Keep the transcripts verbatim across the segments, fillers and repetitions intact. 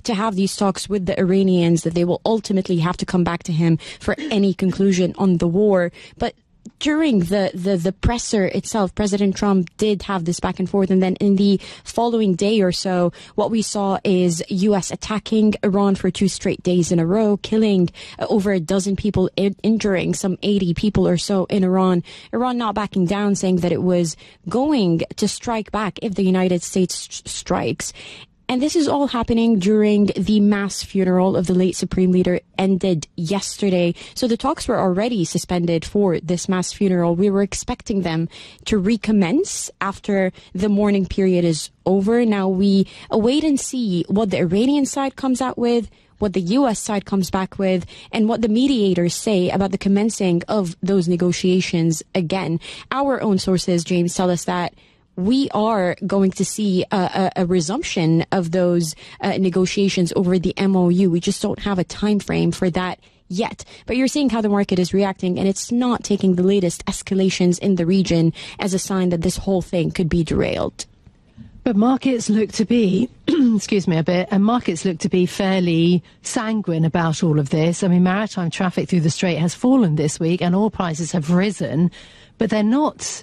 to have these talks with the Iranians, that they will ultimately have to come back to him for any conclusion on the war. But during the, the, the presser itself, President Trump did have this back and forth. And then in the following day or so, what we saw is U S attacking Iran for two straight days in a row, killing over a dozen people, injuring some eighty people or so in Iran. Iran not backing down, saying that it was going to strike back if the United States strikes. And this is all happening during the mass funeral of the late Supreme Leader ended yesterday. So the talks were already suspended for this mass funeral. We were expecting them to recommence after the mourning period is over. Now we await and see what the Iranian side comes out with, what the U S side comes back with, and what the mediators say about the commencing of those negotiations again. Our own sources, James, tell us that we are going to see a, a, a resumption of those uh, negotiations over the M O U. We just don't have a time frame for that yet. But you're seeing how the market is reacting, and it's not taking the latest escalations in the region as a sign that this whole thing could be derailed. But markets look to be, excuse me a bit, and markets look to be fairly sanguine about all of this. I mean, maritime traffic through the Strait has fallen this week and oil prices have risen, but they're not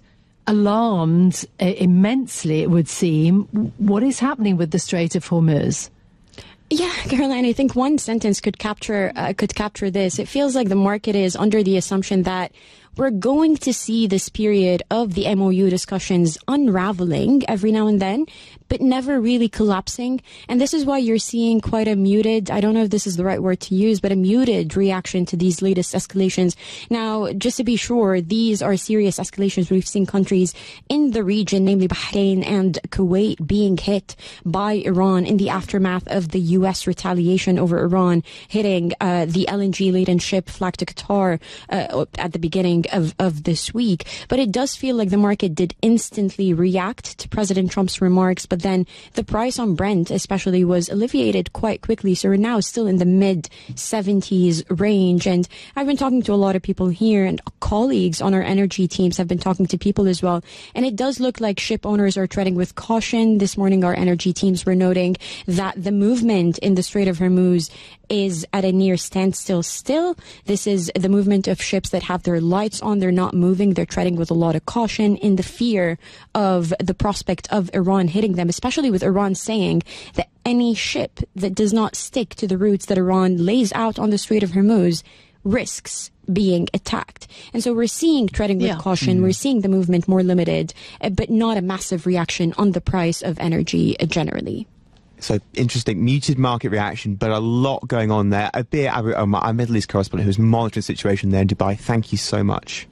alarmed uh, immensely, it would seem. What is happening with the Strait of Hormuz? Yeah, Caroline, I think one sentence could capture uh, could capture this. It feels like the market is under the assumption that we're going to see this period of the M O U discussions unraveling every now and then, but never really collapsing. And this is why you're seeing quite a muted, I don't know if this is the right word to use, but a muted reaction to these latest escalations. Now, just to be sure, these are serious escalations. We've seen countries in the region, namely Bahrain and Kuwait, being hit by Iran in the aftermath of the U S retaliation over Iran, hitting uh, the L N G-laden ship flagged to Qatar uh, at the beginning of, of this week. But it does feel like the market did instantly react to President Trump's remarks, but then the price on Brent especially was alleviated quite quickly. So we're now still in the mid seventies range. And I've been talking to a lot of people here, and colleagues on our energy teams have been talking to people as well. And it does look like ship owners are treading with caution. This morning, our energy teams were noting that the movement in the Strait of Hormuz is at a near standstill still. This is the movement of ships that have their lights on. They're not moving. They're treading with a lot of caution in the fear of the prospect of Iran hitting them, especially with Iran saying that any ship that does not stick to the routes that Iran lays out on the Strait of Hormuz risks being attacked. And so we're seeing treading with yeah. caution. Mm-hmm. We're seeing the movement more limited, but not a massive reaction on the price of energy generally. So interesting, muted market reaction, but a lot going on there. Abir Abu Omar, our Middle East correspondent, who's monitoring the situation there in Dubai. Thank you so much.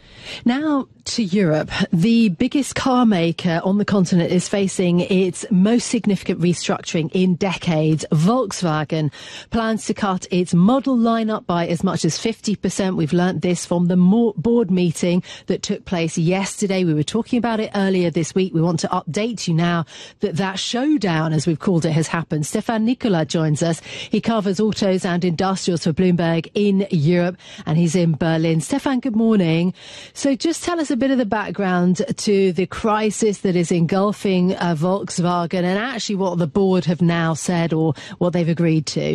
Now to Europe. The biggest car maker on the continent is facing its most significant restructuring in decades. Volkswagen plans to cut its model lineup by as much as fifty percent. We've learnt this from the board meeting that took place yesterday. We were talking about it earlier this week. We want to update you now that that showdown, as we've called it, has happened. Stefan Nicola joins us. He covers autos and industrials for Bloomberg in Europe, and he's in Berlin. Stefan, good morning. So just tell us a bit of the background to the crisis that is engulfing uh, Volkswagen, and actually what the board have now said or what they've agreed to.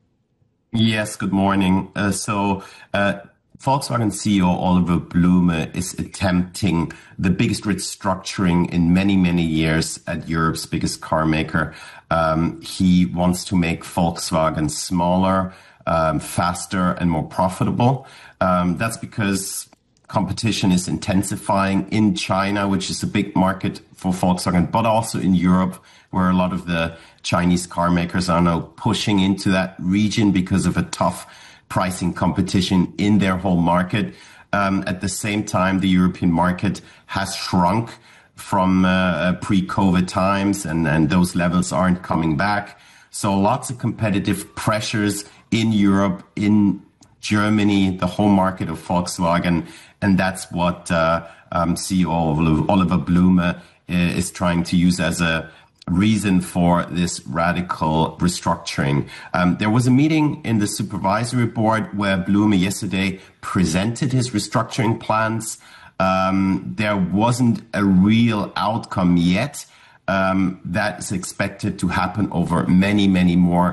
Yes, good morning. Uh, so uh, Volkswagen C E O Oliver Blume is attempting the biggest restructuring in many, many years at Europe's biggest car maker. Um, he wants to make Volkswagen smaller, um, faster and more profitable. Um, that's because competition is intensifying in China, which is a big market for Volkswagen, but also in Europe, where a lot of the Chinese car makers are now pushing into that region because of a tough pricing competition in their whole market. Um, at the same time, the European market has shrunk from uh, pre-COVID times, and, and those levels aren't coming back. So lots of competitive pressures in Europe, in Germany, the home market of Volkswagen. And that's what uh, um, C E O Oliver Blume is trying to use as a reason for this radical restructuring. Um, there was a meeting in the supervisory board where Blume yesterday presented his restructuring plans. Um, there wasn't a real outcome yet. Um, that is expected to happen over many, many more